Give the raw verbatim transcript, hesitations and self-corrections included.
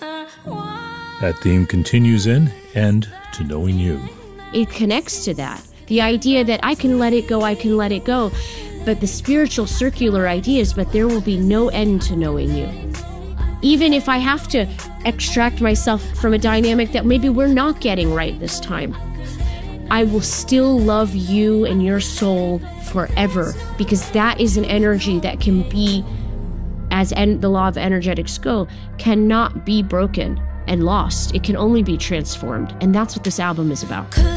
That theme continues in End to Knowing You. It connects to that. The idea that I can let it go, I can let it go. But the spiritual circular ideas, but there will be no end to knowing you. Even if I have to extract myself from a dynamic that maybe we're not getting right this time, I will still love you and your soul forever, because that is an energy that can be, as en- the law of energetics go, cannot be broken and lost. It can only be transformed. And that's what this album is about.